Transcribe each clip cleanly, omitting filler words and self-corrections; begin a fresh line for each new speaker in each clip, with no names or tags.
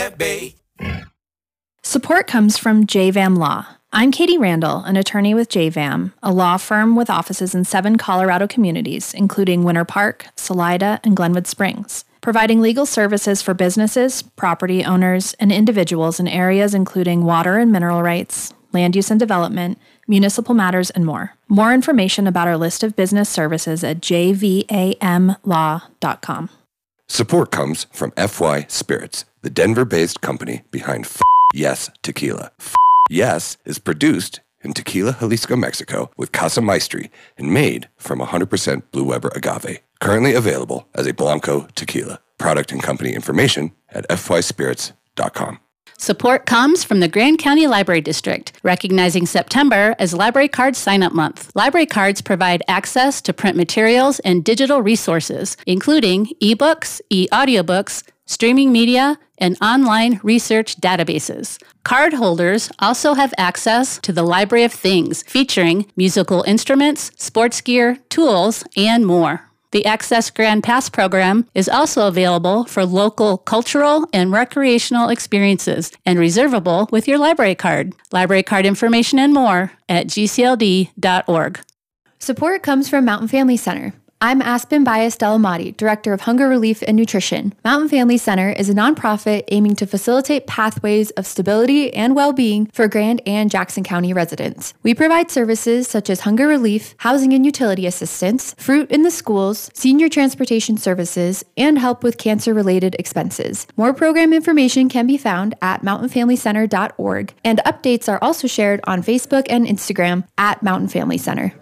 Support comes from JVAM Law. I'm Katie Randall, an attorney with JVAM, a law firm with offices in 7 Colorado communities, including Winter Park, Salida, and Glenwood Springs, providing legal services for businesses, property owners, and individuals in areas including water and mineral rights, land use and development, municipal matters, and more. More information about our list of business services at jvamlaw.com.
Support comes from FY Spirits, the Denver-based company behind Yes Tequila. Yes is produced in Tequila, Jalisco, Mexico with Casa Maestri and made from 100% Blue Weber agave. Currently available as a Blanco tequila. Product and company information at fyspirits.com.
Support comes from the Grand County Library District, recognizing September as Library Card Sign-Up Month. Library cards provide access to print materials and digital resources, including ebooks, e-audiobooks, streaming media, and online research databases. Card holders also have access to the Library of Things, featuring musical instruments, sports gear, tools, and more. The Access Grand Pass program is also available for local cultural and recreational experiences and reservable with your library card. Library card information and more at gcld.org.
Support comes from Mountain Family Center. I'm Aspen Bias Delamati, Director of Hunger Relief and Nutrition. Mountain Family Center is a nonprofit aiming to facilitate pathways of stability and well-being for Grand and Jackson County residents. We provide services such as hunger relief, housing and utility assistance, fruit in the schools, senior transportation services, and help with cancer-related expenses. More program information can be found at mountainfamilycenter.org, and updates are also shared on Facebook and Instagram at Mountain Family Center.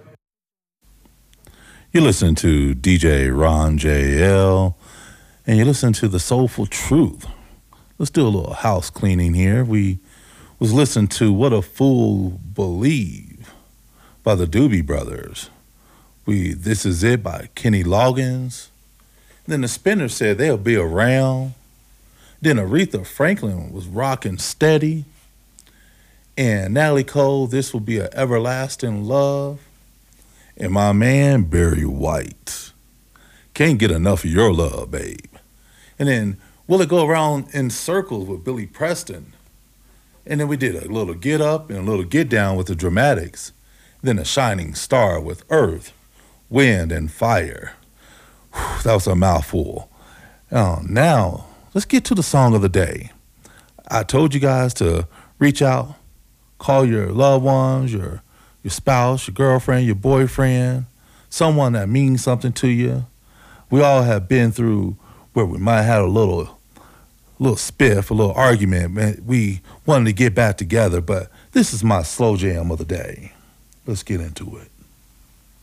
You listen to DJ Ron JL, and you listen to The Soulful Truth. Let's do a little house cleaning here. We was listening to What a Fool Believe by the Doobie Brothers. This Is It by Kenny Loggins. Then the Spinners said They'll Be Around. Then Aretha Franklin was rocking Steady. And Natalie Cole, This Will Be an Everlasting Love. And my man, Barry White, Can't Get Enough of Your Love, Babe. And then Will It Go Around in Circles with Billy Preston. And then we did a little Get Up and a little Get Down with the Dramatics. Then A Shining Star with Earth, Wind, and Fire. Whew, that was a mouthful. Now, let's get to the song of the day. I told you guys to reach out, call your loved ones, your spouse, your girlfriend, your boyfriend, someone that means something to you. We all have been through where we might have a little spiff, a little argument. Man, we wanted to get back together, but this is my slow jam of the day. Let's get into it.